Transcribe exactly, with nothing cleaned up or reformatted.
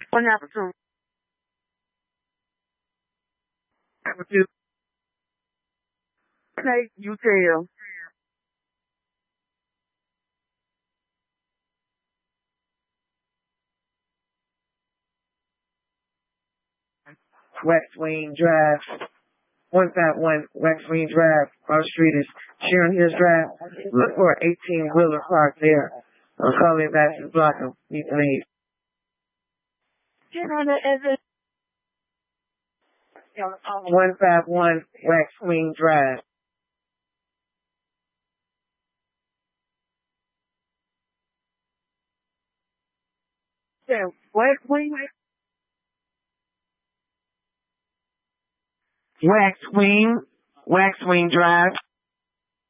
One number two. Number two. Snake, you tell. Waxwing Drive. one five one Waxwing Drive. Our street is Sharon Hills Drive. Look for an eighteen wheeler parked there. I'll call me back to block them. You can leave. one five one Waxwing Drive. Yeah, Waxwing? Waxwing. Waxwing Drive.